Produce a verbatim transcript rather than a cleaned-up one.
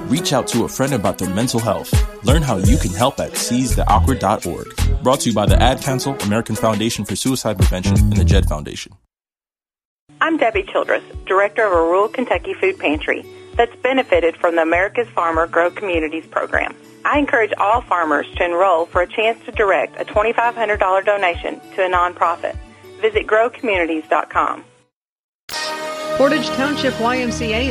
Reach out to a friend about their mental health. Learn how you can help at seize the awkward dot org. Brought to you by the Ad Council, American Foundation for Suicide Prevention, and the Jed Foundation. I'm Debbie Childress, director of a rural Kentucky food pantry that's benefited from the America's Farmer Grow Communities program. I encourage all farmers to enroll for a chance to direct a twenty-five hundred dollars donation to a nonprofit. Visit grow communities dot com. Portage Township Y M C A